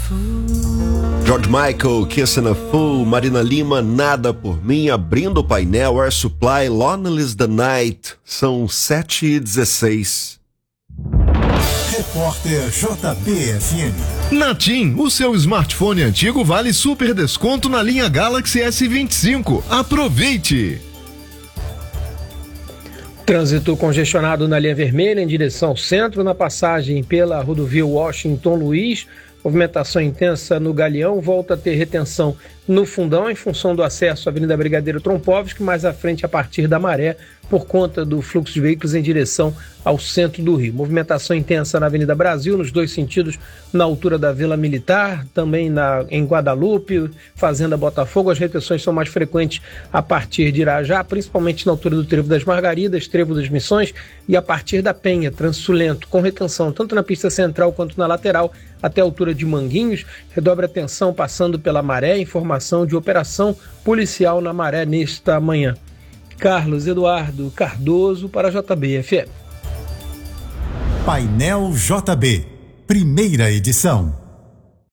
George Michael, Kissing a Fool, Marina Lima, Nada por Mim, abrindo o painel, Air Supply, Lonely the Night, são 7h16. Repórter JBFM. Na TIM, o seu smartphone antigo vale super desconto na linha Galaxy S25. Aproveite! Trânsito congestionado na linha vermelha em direção centro, na passagem pela rodovia Washington Luiz. Movimentação intensa no Galeão, volta a ter retenção no Fundão em função do acesso à Avenida Brigadeiro Trompovski, mais à frente a partir da Maré, por conta do fluxo de veículos em direção ao centro do Rio. Movimentação intensa na Avenida Brasil, nos dois sentidos, na altura da Vila Militar, também em Guadalupe, Fazenda Botafogo. As retenções são mais frequentes a partir de Irajá, principalmente na altura do Trevo das Margaridas, Trevo das Missões e a partir da Penha, Trânsito lento, com retenção tanto na pista central quanto na lateral, até a altura de Manguinhos. Redobre a atenção passando pela Maré, informação de operação policial na Maré nesta manhã. Carlos Eduardo Cardoso para a JBFM. Painel JB, primeira edição.